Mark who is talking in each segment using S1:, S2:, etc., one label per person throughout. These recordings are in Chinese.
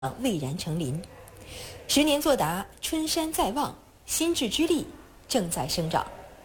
S1: 蔚然成林。10年作答，春山在望，心智之力正在生长。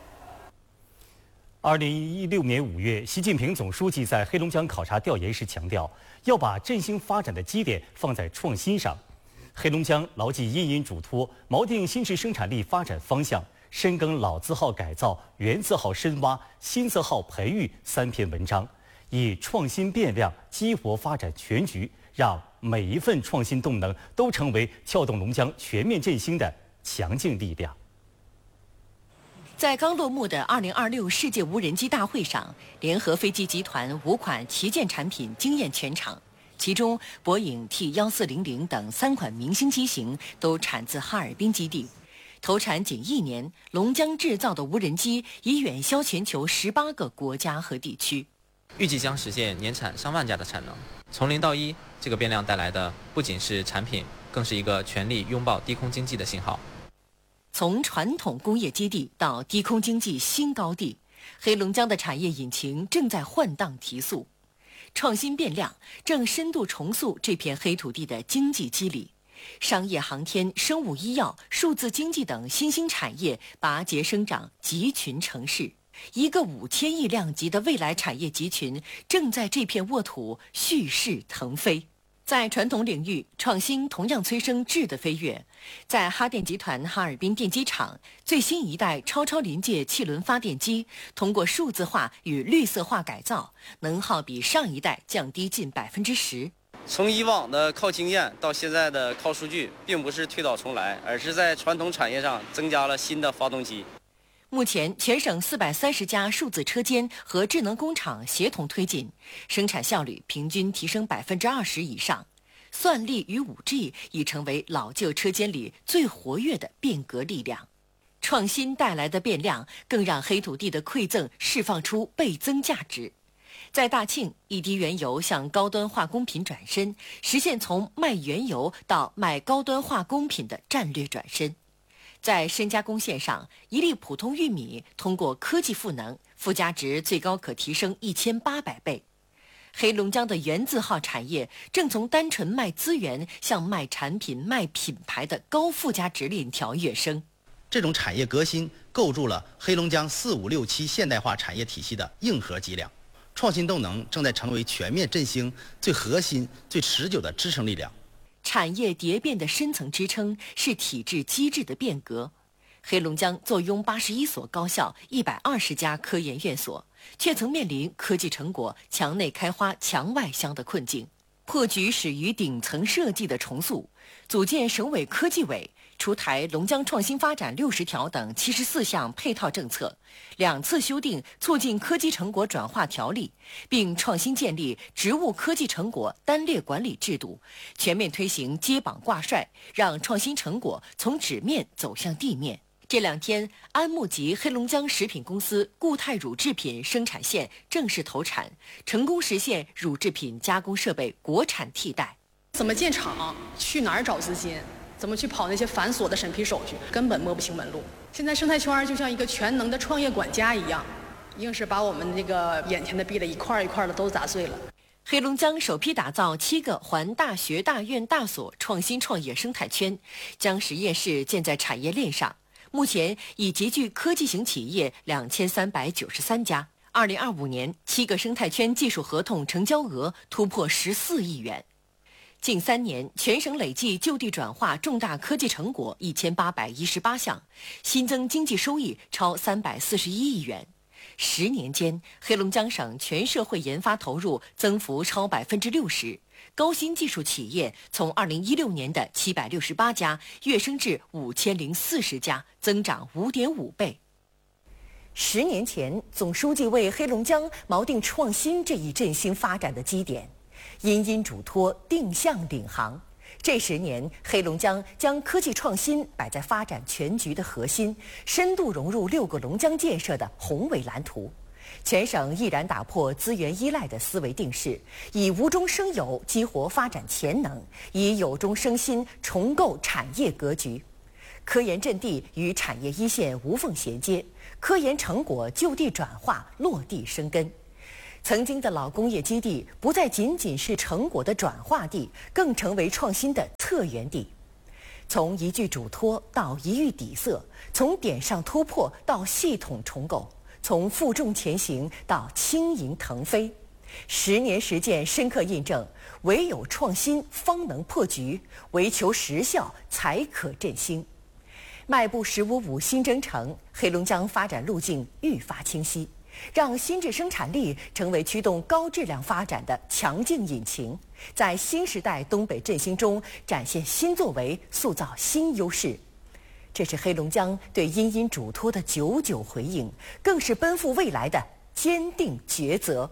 S2: 2016年5月，习近平总书记在黑龙江考察调研时强调，要把振兴发展的基点放在创新上。黑龙江牢记殷殷嘱托，锚定新质生产力发展方向，深耕老字号改造、原字号深挖、新字号培育3篇文章，以创新变量激活发展全局，让每一份创新动能都成为撬动龙江全面振兴的强劲力量。
S3: 在刚落幕的2026世界无人机大会上，联合飞机集团5款旗舰产品惊艳全场，其中波音 T1400等3款明星机型都产自哈尔滨基地。投产仅1年，龙江制造的无人机已远销全球18个国家和地区，
S4: 预计将实现年产上万架的产能。从0到1，这个变量带来的不仅是产品，更是一个全力拥抱低空经济的信号。
S3: 从传统工业基地到低空经济新高地，黑龙江的产业引擎正在换挡提速，创新变量正深度重塑这片黑土地的经济机理。商业航天、生物医药、数字经济等新兴产业拔节生长，集群成势。一个5000亿量级的未来产业集群正在这片沃土蓄势腾飞。在传统领域，创新同样催生质的飞跃。在哈电集团哈尔滨电机厂，最新一代超临界气轮发电机通过数字化与绿色化改造，能耗比上一代降低近10%。
S5: 从以往的靠经验到现在的靠数据，并不是推倒重来，而是在传统产业上增加了新的发动机。
S3: 目前，全省430家数字车间和智能工厂协同推进，生产效率平均提升20%以上。算力与5G 已成为老旧车间里最活跃的变革力量。创新带来的变量，更让黑土地的馈赠释放出倍增价值。在大庆，一滴原油向高端化工品转身，实现从卖原油到卖高端化工品的战略转身。在深加工线上，1粒普通玉米通过科技赋能，附加值最高可提升1800倍。黑龙江的原字号产业正从单纯卖资源向卖产品、卖品牌的高附加值链条跃升。
S6: 这种产业革新构筑了黑龙江4、5、6、7现代化产业体系的硬核脊梁，创新动能正在成为全面振兴最核心、最持久的支撑力量。
S3: 产业蝶变的深层支撑是体制机制的变革。黑龙江坐拥81所高校、120家科研院所，却曾面临科技成果墙内开花墙外香的困境。破局始于顶层设计的重塑，组建省委科技委，出台龙江创新发展60条等74项配套政策，2次修订促进科技成果转化条例，并创新建立职务科技成果单列管理制度，全面推行接榜挂帅，让创新成果从纸面走向地面。这2天，安牧集黑龙江食品公司固态乳制品生产线正式投产，成功实现乳制品加工设备国产替代。
S7: 怎么建厂？去哪儿找资金？怎么去跑那些繁琐的审批手续？根本摸不清门路。现在生态圈就像一个全能的创业管家一样，硬是把我们这个眼前的壁垒一块一块的都砸碎了。
S3: 黑龙江首批打造7个环大学、大院、大所创新创业生态圈，将实验室建在产业链上。目前已集聚科技型企业2393家。2025年，7个生态圈技术合同成交额突破14亿元。近3年，全省累计就地转化重大科技成果1818项，新增经济收益超341亿元。10年间，黑龙江省全社会研发投入增幅超60%，高新技术企业从2016年的768家跃升至5040家，增长5.5倍。10年前，总书记为黑龙江锚定创新这一振兴发展的基点，殷殷嘱托，定向领航。这10年，黑龙江将科技创新摆在发展全局的核心，深度融入6个龙江建设的宏伟蓝图。全省毅然打破资源依赖的思维定势，以无中生有激活发展潜能，以有中生新重构产业格局。科研阵地与产业一线无缝衔接，科研成果就地转化落地生根。 曾经的老工业基地不再仅仅是成果的转化地，更成为创新的策源地。从一具嘱托到一域底色，从点上突破到系统重构，从负重前行到轻盈腾飞，10年实践深刻印证，唯有创新方能破局，唯求实效才可振兴。迈步“15+5”新征程，黑龙江发展路径愈发清晰，让新质生产力成为驱动高质量发展的强劲引擎，在新时代东北振兴中展现新作为，塑造新优势。这是黑龙江对殷殷嘱托的久久回应，更是奔赴未来的坚定抉择。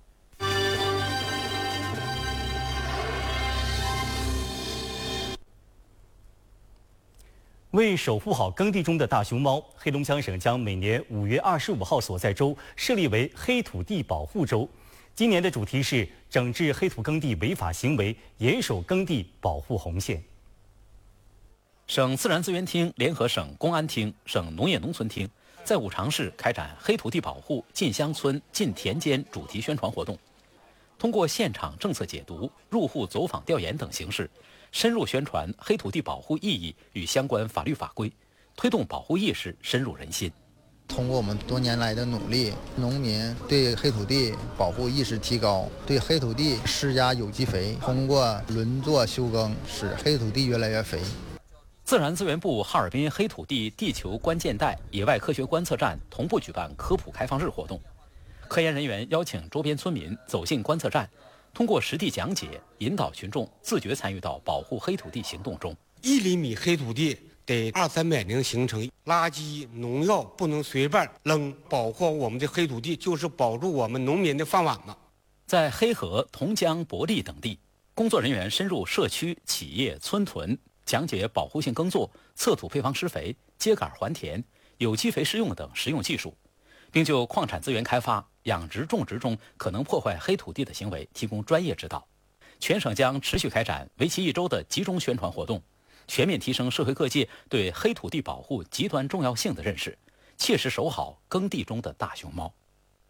S2: 为守护好耕地中的大熊猫，黑龙江省将每年5月25号所在周设立为黑土地保护周。今年的主题是整治黑土耕地违法行为，严守耕地保护红线。
S8: 省自然资源厅联合省公安厅、省农业农村厅，在五常市开展黑土地保护进乡村、进田间主题宣传活动，通过现场政策解读、入户走访调研等形式，深入宣传黑土地保护意义与相关法律法规，推动保护意识深入人心。
S9: 通过我们多年来的努力，农民对黑土地保护意识提高，对黑土地施加有机肥，通过轮作休耕，使黑土地越来越肥。
S8: 自然资源部哈尔滨黑土地地球关键带野外科学观测站同步举办科普开放日活动，科研人员邀请周边村民走进观测站，通过实地讲解，引导群众自觉参与到保护黑土地行动中。
S10: 1厘米黑土地得200-300年形成，垃圾农药不能随便扔，保护我们的黑土地就是保住我们农民的饭碗嘛。
S8: 在黑河、同江、博利等地，工作人员深入社区、企业、村屯，讲解保护性耕作、测土配方施肥、秸秆还田、有机肥施用等实用技术，并就矿产资源开发、养殖种植中可能破坏黑土地的行为提供专业指导。全省将持续开展为期1周的集中宣传活动，全面提升社会各界对黑土地保护极端重要性的认识，切实守好耕地中的大熊猫。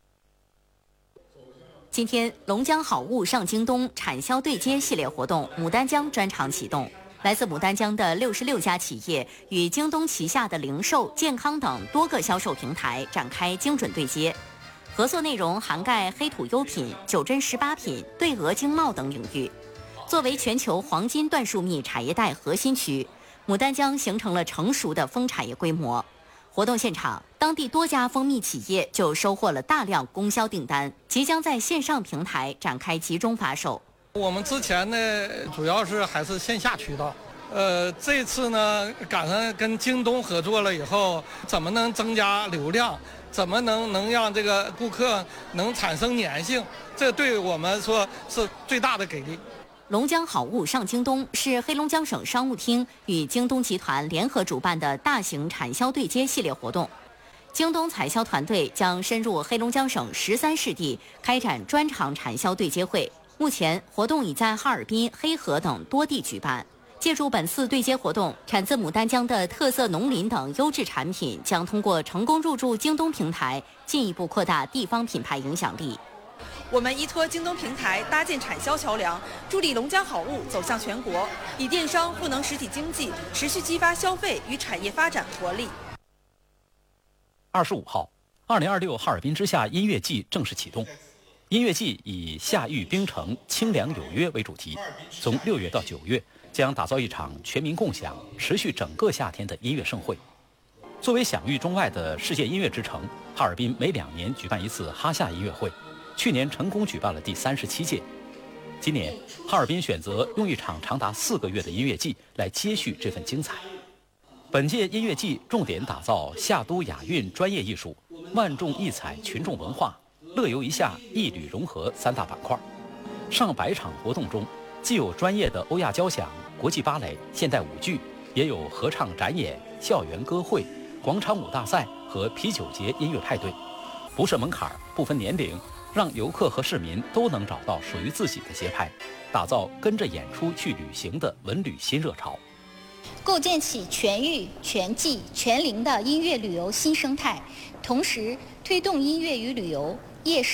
S11: 今天，龙江好物上京东产销对接系列活动牡丹江专场启动。来自牡丹江的66家企业与京东旗下的零售、健康等多个销售平台展开精准对接，合作内容涵盖黑土优品、9针18品、对俄经贸等领域。作为全球黄金椴树蜜产业带核心区，牡丹江形成了成熟的蜂产业规模。活动现场，当地多家蜂蜜企业就收获了大量供销订单，即将在线上平台展开集中发售。
S12: 我们之前呢，主要是还是线下渠道，这次呢赶上跟京东合作了以后，怎么能增加流量，怎么能让这个顾客能产生粘性，这对我们说是最大的给力。
S11: 龙江好物上京东是黑龙江省商务厅与京东集团联合主办的大型产销对接系列活动。京东采销团队将深入黑龙江省13市地开展专场产销对接会。目前，活动已在哈尔滨、黑河等多地举办。借助本次对接活动，产自牡丹江的特色农林等优质产品将通过成功入驻京东平台，进一步扩大地方品牌影响力。
S13: 我们依托京东平台搭建产销桥梁，助力龙江好物走向全国，以电商赋能实体经济，持续激发消费与产业发展活力。
S8: 25号，2026哈尔滨之夏音乐季正式启动。音乐季以夏育冰城清凉有约为主题，从6月到9月将打造一场全民共享、持续整个夏天的音乐盛会。作为享誉中外的世界音乐之城，哈尔滨每2年举办一次哈夏音乐会，去年成功举办了第37届。今年，哈尔滨选择用一场长达4个月的音乐季来接续这份精彩。本届音乐季重点打造夏都雅韵专业艺术、万众异彩群众文化、乐游一夏艺旅融合3大板块。上百场活动中，既有专业的欧亚交响、国际芭蕾、现代舞剧，也有合唱展演、校园歌会、广场舞大赛和啤酒节音乐派对，不设门槛，不分年龄，让游客和市民都能找到属于自己的节拍，打造跟着演出去旅行的文旅新热潮，
S14: 构建起全域、全季、全龄的音乐旅游新生态，同时推动音乐与旅游、夜市、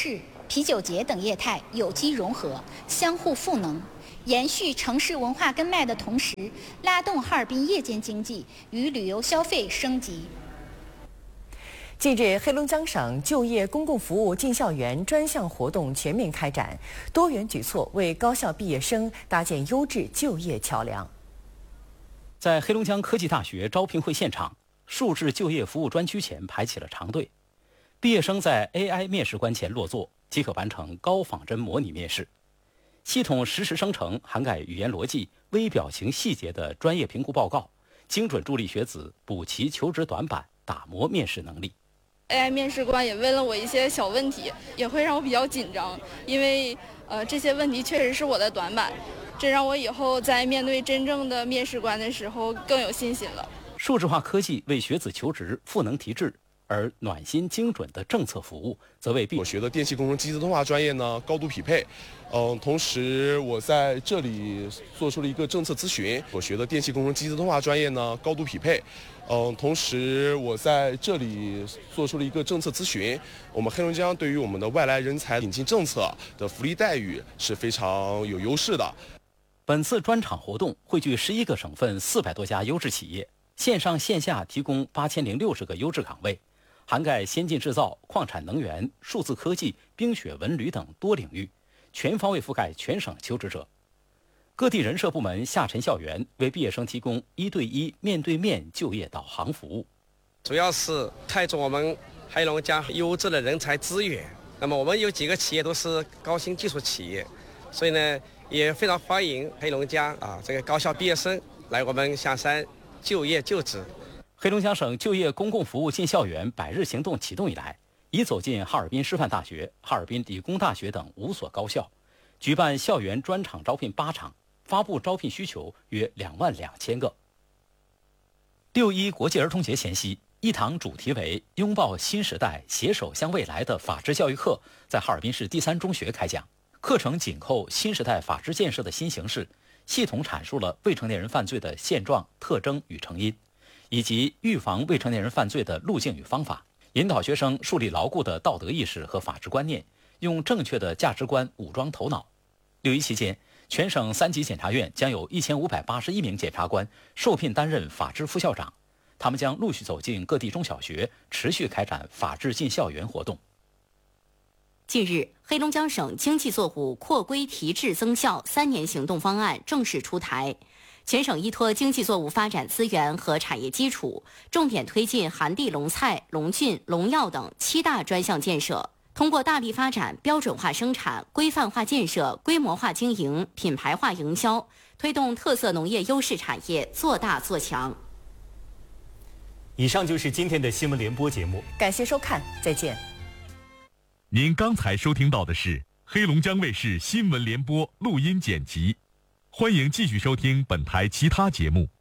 S14: 啤酒节等业态有机融合，相互赋能，延续城市文化根脉的同时，拉动哈尔滨夜间经济与旅游消费升级。
S3: 近日，黑龙江省就业公共服务进校园专项活动全面开展，多元举措为高校毕业生搭建优质就业桥梁。
S8: 在黑龙江科技大学招聘会现场，数智就业服务专区前排起了长队，毕业生在 AI 面试官前落座，即可完成高仿真模拟面试。系统实时生成涵盖语言逻辑、微表情细节的专业评估报告，精准助力学子补齐求职短板，打磨面试能力。
S15: AI 面试官也问了我一些小问题，也会让我比较紧张，因为这些问题确实是我的短板，这让我以后在面对真正的面试官的时候更有信心了。
S8: 数字化科技为学子求职赋能提质，而暖心精准的政策服务则为
S16: 我学的电气工程机自动化专业呢高度匹配。同时我在这里做出了一个政策咨询，我学的电气工程机自动化专业呢高度匹配。同时我在这里做出了一个政策咨询，我们黑龙江对于我们的外来人才引进政策的福利待遇是非常有优势的。
S8: 本次专场活动汇聚11个省份400多家优质企业，线上线下提供8060个优质岗位，涵盖先进制造、矿产能源、数字科技、冰雪文旅等多领域，全方位覆盖全省求职者。各地人社部门下沉校园，为毕业生提供1对1面对面就业导航服务。
S17: 主要是开拓我们黑龙江优质的人才资源。那么我们有几个企业都是高新技术企业，所以呢也非常欢迎黑龙江这个高校毕业生来我们象山就业就职。
S8: 黑龙江省就业公共服务进校园100日行动启动以来，已走进哈尔滨师范大学、哈尔滨理工大学等5所高校，举办校园专场招聘8场，发布招聘需求约22000个。6·1国际儿童节前夕，一堂主题为“拥抱新时代，携手向未来”的法治教育课在哈尔滨市第3中学开讲。课程紧扣新时代法治建设的新形势，系统阐述了未成年人犯罪的现状、特征与成因，以及预防未成年人犯罪的路径与方法，引导学生树立牢固的道德意识和法治观念，用正确的价值观武装头脑。6·1期间，全省3级检察院将有1581名检察官受聘担任法治副校长，他们将陆续走进各地中小学，持续开展法治进校园活动。
S11: 近日，黑龙江省经济作物扩规提质增效3年行动方案正式出台。全省依托经济作物发展资源和产业基础，重点推进含地龙菜、龙菌、龙药等7大专项建设，通过大力发展标准化生产、规范化建设、规模化经营、品牌化营销，推动特色农业优势产业做大做强。
S2: 以上就是今天的新闻联播节目，
S3: 感谢收看，再见。
S18: 您刚才收听到的是黑龙江卫视新闻联播录音剪辑，欢迎继续收听本台其他节目。